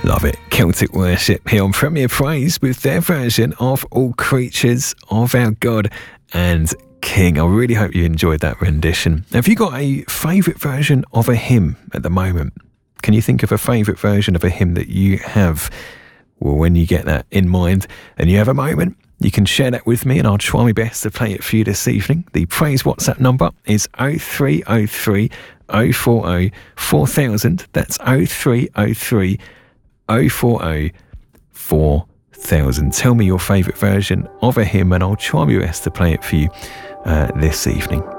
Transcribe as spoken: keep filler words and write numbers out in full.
Love it. Celtic Worship here on Premier Praise with their version of All Creatures of Our God and King. I really hope you enjoyed that rendition. Have you got a favourite version of a hymn at the moment? Can you think of a favourite version of a hymn that you have? Well, when you get that in mind and you have a moment, you can share that with me and I'll try my best to play it for you this evening. The Praise WhatsApp number is oh three oh three, oh four oh, four thousand. That's oh three oh three, oh four oh, four thousand. Tell me your favourite version of a hymn and I'll try my best to play it for you uh, this evening.